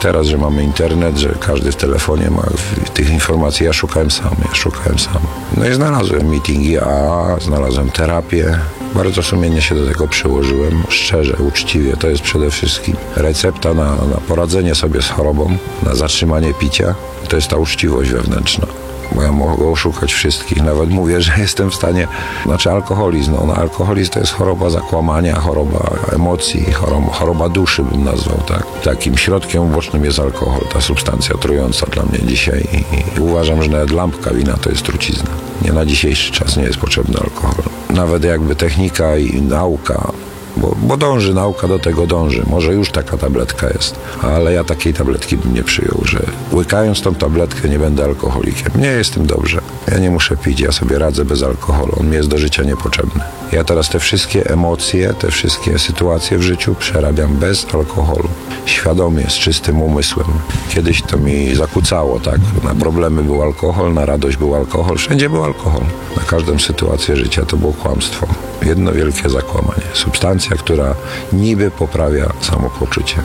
teraz, że mamy internet, że każdy w telefonie ma tych informacji. Ja szukałem sam. No i znalazłem meetingi AA, znalazłem terapię. Bardzo sumiennie się do tego przyłożyłem, szczerze, uczciwie. To jest przede wszystkim recepta na poradzenie sobie z chorobą, na zatrzymanie picia. To jest ta uczciwość wewnętrzna. Bo ja mogę oszukać wszystkich. Nawet mówię, że jestem w stanie... alkoholizm. Alkoholizm to jest choroba zakłamania, choroba emocji, choroba duszy bym nazwał, tak? Takim środkiem ubocznym jest alkohol, ta substancja trująca dla mnie dzisiaj. I uważam, że nawet lampka wina to jest trucizna. Nie, na dzisiejszy czas nie jest potrzebny alkohol. Nawet jakby technika i nauka, bo nauka do tego dąży. Może już taka tabletka jest, ale ja takiej tabletki bym nie przyjął, że łykając tą tabletkę nie będę alkoholikiem. Nie jestem dobrze. Ja nie muszę pić, ja sobie radzę bez alkoholu. On mi jest do życia niepotrzebny. Ja teraz te wszystkie emocje, te wszystkie sytuacje w życiu przerabiam bez alkoholu. Świadomie, z czystym umysłem. Kiedyś to mi zakłócało, tak? Na problemy był alkohol, na radość był alkohol, wszędzie był alkohol. Na każdą sytuację życia to było kłamstwo. Jedno wielkie zakłamanie. Substancja, która niby poprawia samopoczucie.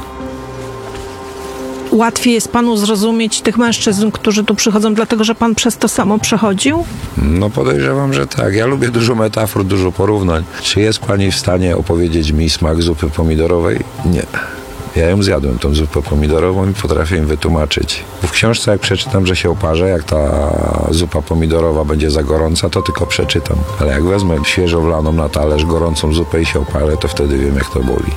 Łatwiej jest panu zrozumieć tych mężczyzn, którzy tu przychodzą, dlatego że pan przez to samo przechodził? No podejrzewam, że tak. Ja lubię dużo metafor, dużo porównań. Czy jest pani w stanie opowiedzieć mi smak zupy pomidorowej? Nie. Ja ją zjadłem, tą zupę pomidorową i potrafię im wytłumaczyć. W książce jak przeczytam, że się oparzę, jak ta zupa pomidorowa będzie za gorąca, to tylko przeczytam. Ale jak wezmę świeżo wlaną na talerz gorącą zupę i się oparzę, to wtedy wiem, jak to boli.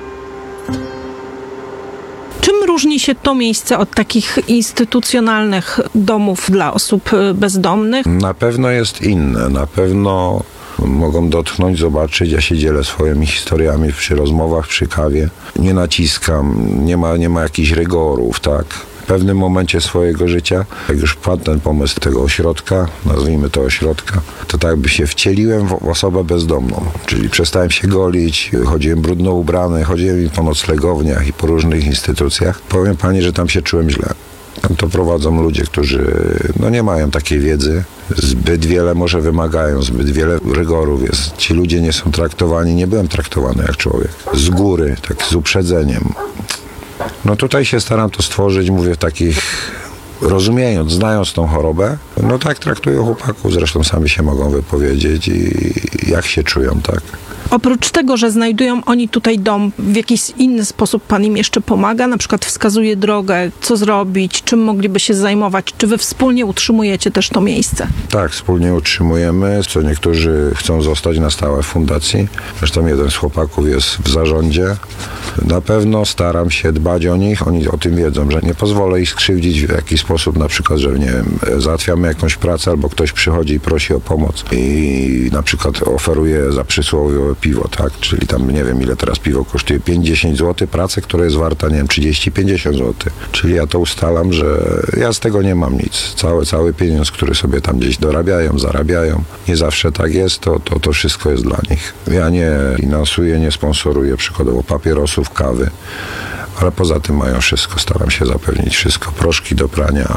Czym różni się to miejsce od takich instytucjonalnych domów dla osób bezdomnych? Na pewno jest inne. Na pewno mogą dotknąć, zobaczyć. Ja się dzielę swoimi historiami przy rozmowach, przy kawie. Nie naciskam, nie ma jakichś rygorów, tak. W pewnym momencie swojego życia, jak już wpadł ten pomysł tego ośrodka, nazwijmy to ośrodka, to tak jakby się wcieliłem w osobę bezdomną. Czyli przestałem się golić, chodziłem brudno ubrany, chodziłem i po noclegowniach i po różnych instytucjach. Powiem pani, że tam się czułem źle. Tam to prowadzą ludzie, którzy nie mają takiej wiedzy. Zbyt wiele może wymagają, zbyt wiele rygorów jest. Ci ludzie nie są traktowani, nie byłem traktowany jak człowiek. Z góry, tak z uprzedzeniem. No tutaj się staram to stworzyć, mówię w takich, rozumiejąc, znając tą chorobę, no tak traktuję chłopaków, zresztą sami się mogą wypowiedzieć i jak się czują, tak. Oprócz tego, że znajdują oni tutaj dom, w jakiś inny sposób pan im jeszcze pomaga? Na przykład wskazuje drogę, co zrobić, czym mogliby się zajmować? Czy wy wspólnie utrzymujecie też to miejsce? Tak, wspólnie utrzymujemy. Co niektórzy chcą zostać na stałe w fundacji. Zresztą jeden z chłopaków jest w zarządzie. Na pewno staram się dbać o nich. Oni o tym wiedzą, że nie pozwolę ich skrzywdzić w jakiś sposób. Na przykład, że nie wiem, załatwiamy jakąś pracę albo ktoś przychodzi i prosi o pomoc i na przykład oferuje za przysłowiowe piwo, tak? Czyli tam nie wiem, ile teraz piwo kosztuje, 5-10 zł, pracę, która jest warta, nie wiem, 30-50 zł. Czyli ja to ustalam, że ja z tego nie mam nic. Cały pieniądz, który sobie tam gdzieś dorabiają, zarabiają. Nie zawsze tak jest, to wszystko jest dla nich. Ja nie finansuję, nie sponsoruję przykładowo papierosów, kawy, ale poza tym mają wszystko, staram się zapewnić wszystko. Proszki do prania,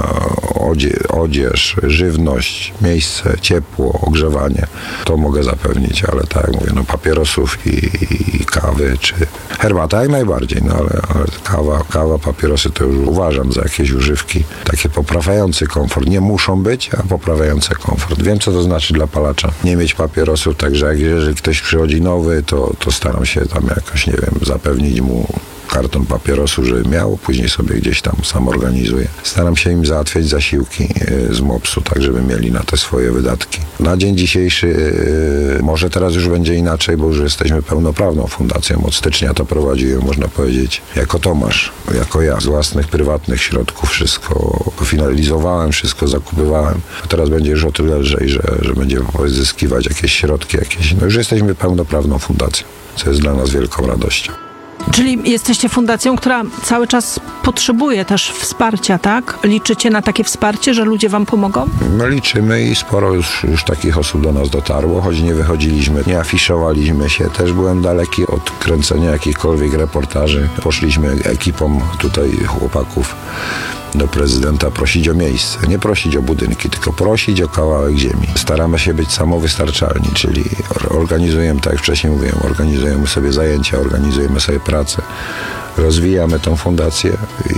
odzież, żywność, miejsce, ciepło, ogrzewanie. To mogę zapewnić, ale tak jak mówię, papierosów i kawy, czy herbata jak najbardziej, ale kawa, papierosy to już uważam za jakieś używki takie poprawiające komfort. Nie muszą być, a poprawiające komfort. Wiem, co to znaczy dla palacza. Nie mieć papierosów, także jeżeli ktoś przychodzi nowy, to staram się tam jakoś, nie wiem, zapewnić mu karton papierosów, żeby miał, później sobie gdzieś tam sam organizuję. Staram się im załatwiać zasiłki z MOPS-u, tak żeby mieli na te swoje wydatki. Na dzień dzisiejszy, może teraz już będzie inaczej, bo już jesteśmy pełnoprawną fundacją. Od stycznia to prowadziłem, można powiedzieć, jako Tomasz, jako ja, z własnych, prywatnych środków wszystko finalizowałem, wszystko zakupywałem. A teraz będzie już o tyle lżej, że będziemy pozyskiwać jakieś środki, już jesteśmy pełnoprawną fundacją, co jest dla nas wielką radością. Czyli jesteście fundacją, która cały czas potrzebuje też wsparcia, tak? Liczycie na takie wsparcie, że ludzie wam pomogą? No liczymy i sporo już takich osób do nas dotarło, choć nie wychodziliśmy, nie afiszowaliśmy się. Też byłem daleki od kręcenia jakichkolwiek reportaży. Poszliśmy ekipą tutaj chłopaków do prezydenta prosić o miejsce. Nie prosić o budynki, tylko prosić o kawałek ziemi. Staramy się być samowystarczalni, czyli organizujemy, tak jak wcześniej mówiłem, organizujemy sobie zajęcia, organizujemy sobie pracę, rozwijamy tą fundację